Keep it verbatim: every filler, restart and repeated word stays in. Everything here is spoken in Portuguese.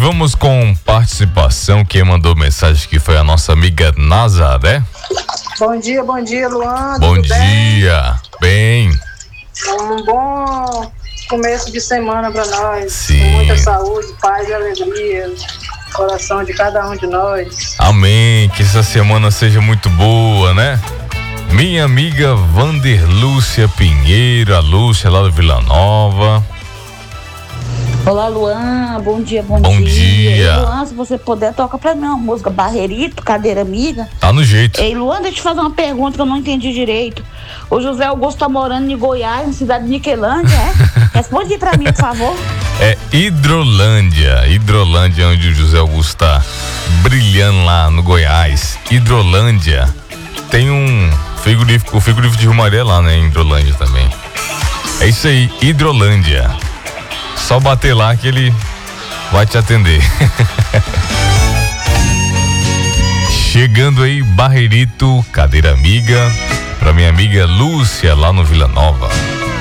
vamos com participação. Quem mandou mensagem aqui foi a nossa amiga Nazaré. Bom dia, bom dia, Luan. Bom dia, bem? bem. Um bom começo de semana para nós. Sim. Com muita saúde, paz e alegria. Coração de cada um de nós. Amém. Que essa semana seja muito boa, né? Minha amiga Vander Lúcia Pinheiro, a Lúcia lá do Vila Nova. Olá, Luan, bom dia, bom, bom dia. dia. Ei, Luan, se você puder, toca pra mim uma música, Barreirito, Cadeira Amiga. Tá no jeito. Ei, Luan, deixa eu te fazer uma pergunta que eu não entendi direito. O José Augusto tá morando em Goiás, na cidade de Niquelândia, é? Responde pra mim, por favor. É Hidrolândia, Hidrolândia, onde o José Augusto tá brilhando lá no Goiás. Hidrolândia. Tem um frigorífico, o frigorífico de Rumaré lá, né, em Hidrolândia também. É isso aí, Hidrolândia. Só bater lá que ele vai te atender. Chegando aí, Barreirito, Cadeira Amiga, pra minha amiga Lúcia lá no Vila Nova.